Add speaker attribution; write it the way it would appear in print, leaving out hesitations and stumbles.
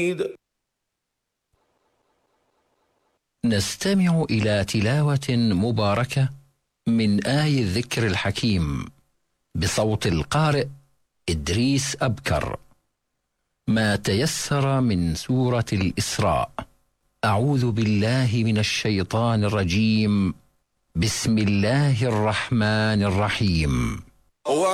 Speaker 1: نستمع إلى تلاوة مباركة من آي الذكر الحكيم بصوت القارئ إدريس أبكر. ما تيسر من سورة الإسراء. أعوذ بالله من الشيطان الرجيم. بسم الله الرحمن الرحيم.